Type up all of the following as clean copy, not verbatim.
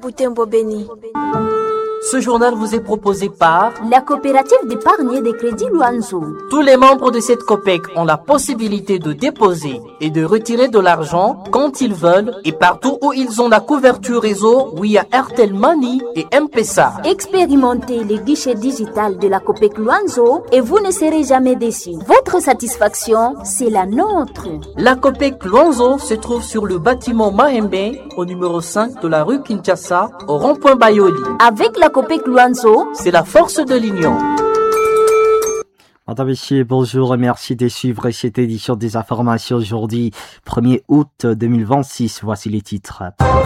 Butembo Beni. Ce journal vous est proposé par la coopérative d'épargne et de crédit Luanzo. Tous les membres de cette COPEC ont la possibilité de déposer et de retirer de l'argent quand ils veulent et partout où ils ont la couverture réseau via Airtel Money et M-Pesa. Expérimentez les guichets digital de la COPEC Luanzo et vous ne serez jamais déçus. Votre satisfaction, c'est la nôtre. La COPEC Luanzo se trouve sur le bâtiment Mahembe au numéro 5 de la rue Kinshasa au rond-point Bayoli. Avec la COPEC Luanzo, c'est la force de l'union. Madame, Messieurs, bonjour et merci de suivre cette édition des informations aujourd'hui, 1er août 2026. Voici les titres.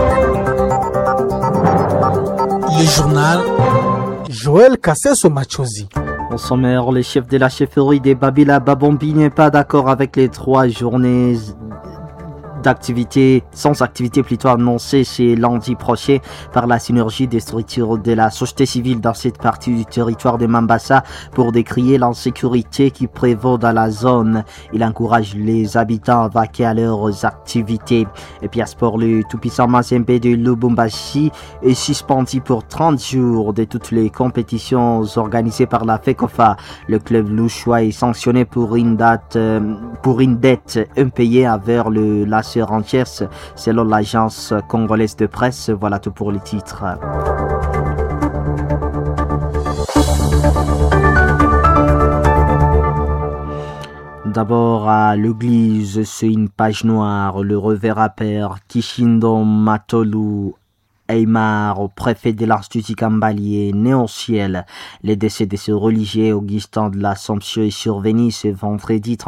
Le journal Joël Kasseso Machozi. Au sommaire, le chef de la chefferie des Babila Babombi n'est pas d'accord avec les 3 journées sans activité plutôt annoncée ce lundi prochain par la synergie des structures de la société civile dans cette partie du territoire de Mambasa pour décrier l'insécurité qui prévaut dans la zone. Il encourage les habitants à vaquer à leurs activités. Et puis à sport, le tout-puissant Mazembe de Lubumbashi est suspendu pour 30 jours de toutes les compétitions organisées par la FECOFA. Le club louchois est sanctionné pour une dette impayée envers la Rangers, selon l'agence congolaise de presse. Voilà tout pour les titres. D'abord à l'église, c'est une page noire. Le reverend père Kishindo Matolu Aymar, préfet de l'Institut Cambalier, né au ciel. Le décès de ce religieux Augustin de l'Assomption est survenu ce vendredi